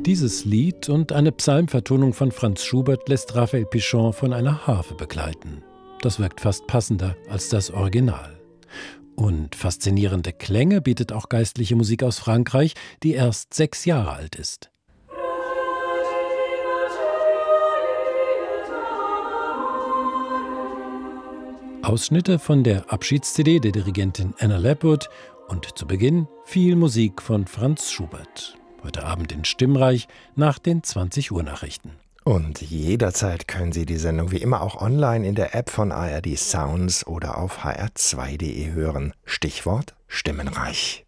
Dieses Lied und eine Psalmvertonung von Franz Schubert lässt Raphael Pichon von einer Harfe begleiten. Das wirkt fast passender als das Original. Und faszinierende Klänge bietet auch geistliche Musik aus Frankreich, die erst 6 Jahre alt ist. Ausschnitte von der Abschieds-CD der Dirigentin Anna Lepwood und zu Beginn viel Musik von Franz Schubert. Heute Abend in Stimmreich nach den 20-Uhr-Nachrichten. Und jederzeit können Sie die Sendung wie immer auch online in der App von ARD Sounds oder auf hr2.de hören. Stichwort Stimmenreich.